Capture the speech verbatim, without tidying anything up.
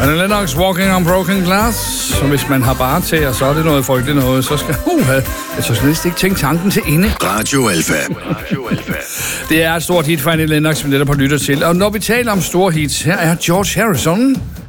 Annie Lennox, Walking on Broken Glass. Så hvis man har bare til, og så er det noget frygteligt noget, så skal uh, jeg så skal næsten ikke tænke tanken til ende. Radio Alpha. Radio Alpha. Det er et stort hit for Annie Lennox, som netop har lyttet til. Og når vi taler om store hits, her er George Harrison.